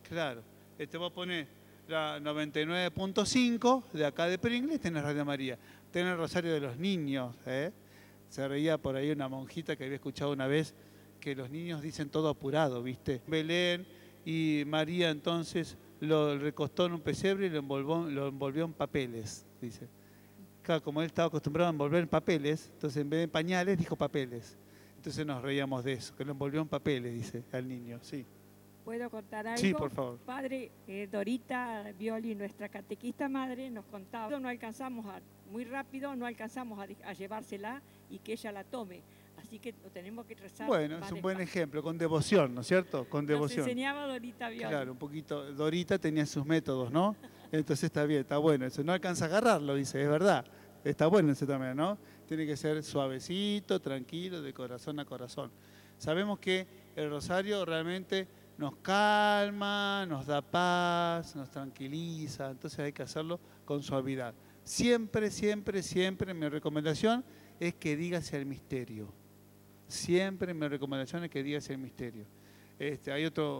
Claro. Te voy a poner la 99.5 de acá de Pringles, tenés Radio María. Tenés el Rosario de los Niños, ¿eh? Se reía por ahí una monjita que había escuchado una vez que los niños dicen todo apurado, ¿viste? Belén y María entonces lo recostó en un pesebre y lo envolvió en papeles, dice. Claro, como él estaba acostumbrado a envolver en papeles, entonces en vez de pañales dijo papeles. Entonces nos reíamos de eso, que lo envolvió en papeles, dice al niño, sí. ¿Puedo contar Sí, algo? por favor. Padre, Dorita Violi, nuestra catequista madre, nos contaba, no alcanzamos muy rápido, no alcanzamos a llevársela y que ella la tome. Así que lo tenemos que rezar. Bueno, es un buen ejemplo, con devoción, ¿no es cierto? Con devoción. Nos enseñaba Dorita Violi. Claro, un poquito. Dorita tenía sus métodos, ¿no? Entonces está bien, está bueno. Eso no alcanza a agarrarlo, dice, es verdad. Está bueno eso también, ¿no? Tiene que ser suavecito, tranquilo, de corazón a corazón. Sabemos que el rosario realmente nos calma, nos da paz, nos tranquiliza, entonces hay que hacerlo con suavidad. Siempre, siempre, siempre mi recomendación es que digas el misterio. Siempre mi recomendación es que digas el misterio. Hay otro